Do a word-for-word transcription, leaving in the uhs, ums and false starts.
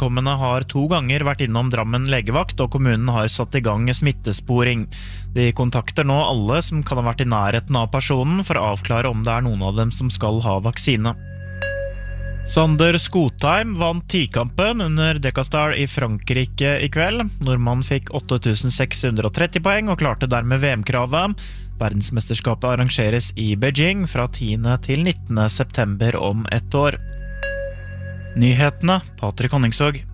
Vedkommende har to ganger vært innom Drammen legevakt, og kommunen har satt i gang smittesporing. De kontakter nå alle som kan ha vært i nærheten av personen for å avklare om det er noen av dem som skal ha vaksine. Sander Skotheim vant tikampen under Decastar i Frankrike i kveld. Nordmann fikk åtte tusen seks hundre og tretti poeng og klarte dermed V M-kravet. Verdensmesterskapet arrangeres i Beijing fra tiende til nittende september om ett år. Nyhetene, Patrik Honningsvåg.